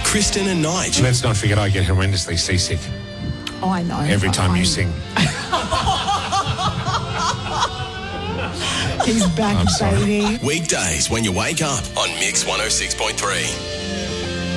Kristen and Nige. Let's not forget I get horrendously seasick Oh, I know. every time you sing. He's back, I'm sorry. baby. Weekdays when you wake up on Mix 106.3.